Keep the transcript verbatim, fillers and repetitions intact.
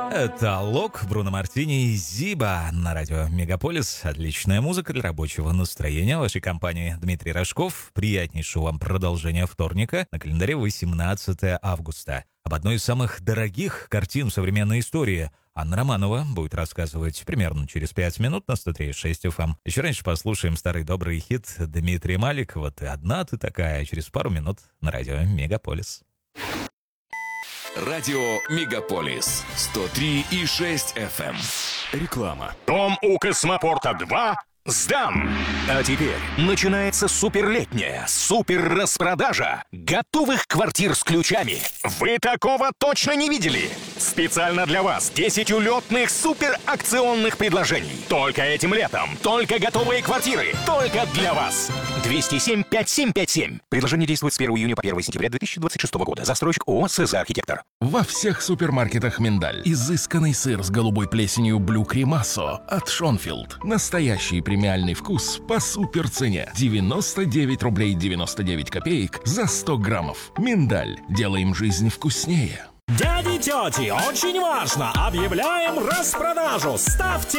Это Лок, Бруно Мартини и Зиба на радио Мегаполис. Отличная музыка для рабочего настроения. В вашей компании Дмитрий Рожков. Приятнейшего вам продолжения вторника. На календаре восемнадцатое августа. Об одной из самых дорогих картин современной истории Анна Романова будет рассказывать примерно через пять минут на сто три и шесть эф эм. Еще раньше послушаем старый добрый хит Дмитрия Маликова «Ты одна, ты такая». Через пару минут на радио Мегаполис. Радио Мегаполис сто три и шесть эф эм. Реклама. Дом у Космопорта два сдан. А теперь начинается суперлетняя супер-распродажа готовых квартир с ключами. Вы такого точно не видели? Специально для вас десять улетных суперакционных предложений. Только этим летом. Только готовые квартиры. Только для вас. двести семь пятьдесят семь пятьдесят семь. Предложение действует с первого июня по первое сентября две тысячи двадцать шестого года. Застройщик ООО «СЭЗА Архитектор». Во всех супермаркетах «Миндаль». Изысканный сыр с голубой плесенью Блю Кремасо от Шонфилд. Настоящий премиальный вкус по суперцене. девяносто девять рублей девяносто девять копеек за сто граммов. «Миндаль». Делаем жизнь вкуснее. Дяди, тети, очень важно! Объявляем распродажу! Ставьте